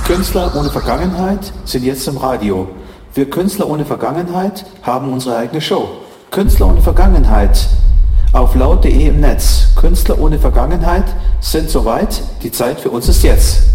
Künstler ohne Vergangenheit sind jetzt im Radio. Wir Künstler ohne Vergangenheit haben unsere eigene Show. Künstler ohne Vergangenheit auf laut.de im Netz. Künstler ohne Vergangenheit sind soweit, die Zeit für uns ist jetzt.